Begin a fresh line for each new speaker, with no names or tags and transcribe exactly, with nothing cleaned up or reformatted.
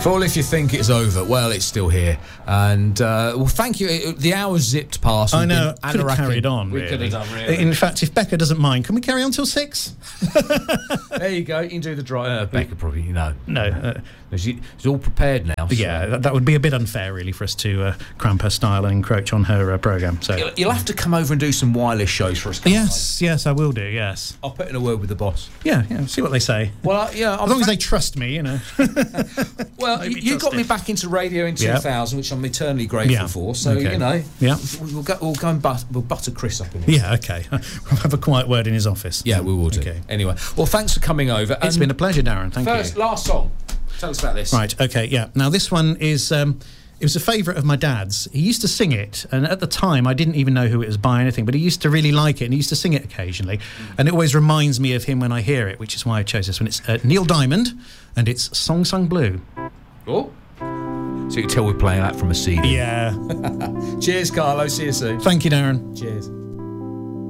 For all if you think it's over, well, it's still here. And, uh, well, thank you. It, the hours zipped past.
I know. Could have carried on,
We
really.
could have done, really.
In fact, if Becca doesn't mind, can we carry on till six?
There you go. You can do the dry... Uh, Becca probably, you know.
No. Uh,
she, she's all prepared now. So.
Yeah, that, that would be a bit unfair, really, for us to uh, cramp her style and encroach on her uh, programme. So
You'll, you'll have to come over and do some wireless shows for us.
Yes, I? yes, I will do, yes.
I'll put in a word with the boss.
Yeah, yeah, see what they say.
Well, uh, yeah... I'm
as long
fa-
as they trust me, you know.
Well, you, you got me back into radio in two thousand, yep. which I'm eternally grateful
yeah.
for. So,
okay.
you know,
yeah.
we'll, go, we'll go and but, we'll butter Chris up in it.
Yeah, okay. We'll have a quiet word in his office.
Yeah, we will do. Okay. Anyway, well, thanks for coming over.
It's um, been a pleasure, Darren. Thank
first,
you.
First, last song. Tell us about this.
Right, okay, yeah. Now, this one is... Um, it was a favourite of my dad's. He used to sing it, and at the time I didn't even know who it was by or anything, but he used to really like it, and he used to sing it occasionally. Mm. And it always reminds me of him when I hear it, which is why I chose this one. It's uh, Neil Diamond, and it's Song Sung Blue.
Oh. So you can tell we're playing that from a C D.
Yeah.
Cheers, Carlo. See you soon.
Thank you, Darren.
Cheers.